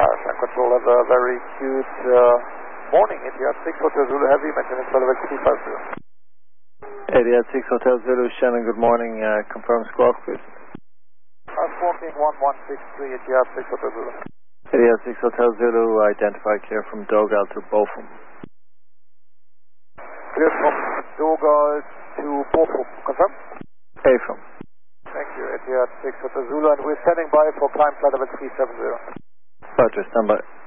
Sun Control, have a very good morning. Etihad 6 Hotel Zulu Heavy, maintenance level 350. Etihad 6 Hotel Zulu, Shannon, good morning. Confirm squawk, please. Squawking 1163, Etihad 6 Hotel Zulu. Etihad 6 Hotel Zulu, identify clear from Dogal to Bochum. Clear from Dogal to Bochum, confirm? Affirm. Thank you, Etihad 6 Hotel Zulu, and we're standing by for climb flight level 370. Roger, stand by.